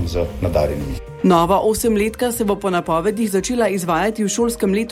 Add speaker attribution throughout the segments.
Speaker 1: z nadarjenimi.
Speaker 2: Nova 8-letka se bo po napovedih začela izvajati v šolskem letu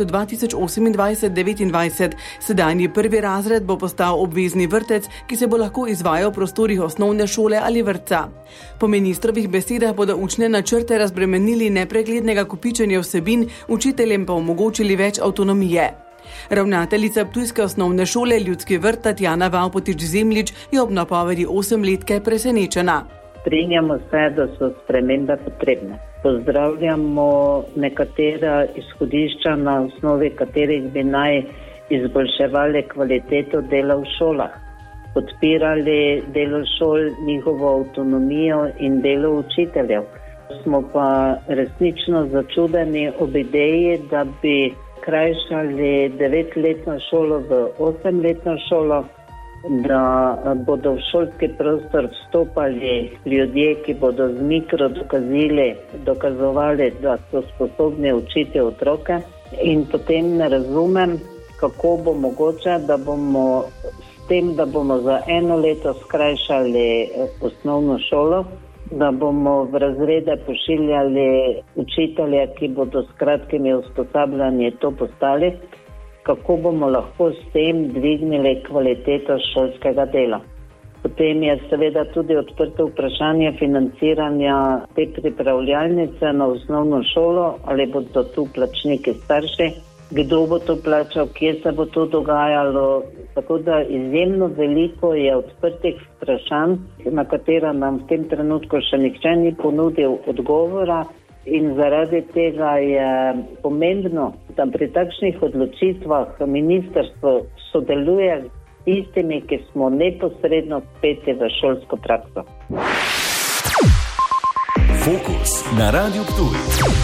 Speaker 2: 2028-29. Sedanji prvi razred bo postal obvezni vrtec, ki se bo lahko izvajal v prostorih osnovne šole ali vrtca. Po ministrovih besedah bodo učne načrte razbremenili nepreglednega kopičenja vsebin, učiteljem pa omogočili več avtonomije. Ravnateljica ptujske osnovne šole Ljudski vrt Tatjana Vavpotič-Zemljič je ob napovedi 8-letke presenečena.
Speaker 3: Strinjamo se, da so spremembe potrebne. Pozdravljamo nekatera izhodišča, na osnovi katerih bi naj izboljševali kvaliteto dela v šolah, podpirali delo šol, njihovo avtonomijo in delo učiteljev. Smo pa resnično začudeni ob ideji, da bi krajšali 9-letno šolo v 8-letno šolo, da bodo v šolski prostor vstopali ljudje, ki bodo z mikrodokazili dokazovali, da so sposobni učiti otroke, in potem ne razumem, kako bo mogoče, da bomo s tem, da bomo za 1 leto skrajšali osnovno šolo, da bomo v razrede pošiljali učitelje, ki bodo s kratkimi usposabljanji to postali, kako bomo lahko s tem dvignili kvaliteto šolskega dela. Potem je seveda tudi odprto vprašanje financiranja te pripravljalnice na osnovno šolo, ali bodo tu plačniki starši, kdo bo to plačal, kje se bo to dogajalo. Tako da izjemno veliko je odprtih vprašanj, na katera nam v tem trenutku še nihče ni ponudil odgovora. In zaradi tega je pomembno, da pri takšnih odločitvah ministrstvo sodeluje s tistimi, ki smo neposredno vpeti v šolsko prakso.
Speaker 4: Fokus na Radiu Ptuj.